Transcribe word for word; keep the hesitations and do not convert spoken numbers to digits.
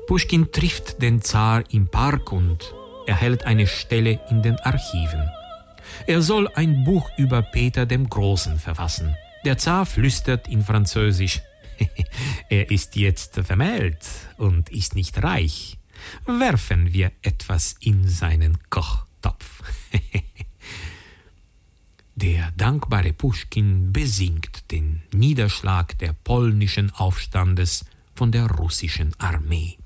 Puschkin trifft den Zar im Park und erhält eine Stelle in den Archiven. Er soll ein Buch über Peter dem Großen verfassen. Der Zar flüstert in Französisch: Er ist jetzt vermählt und ist nicht reich. Werfen wir etwas in seinen Kochtopf. Der dankbare Puschkin besingt den Niederschlag der polnischen Aufstandes von der russischen Armee.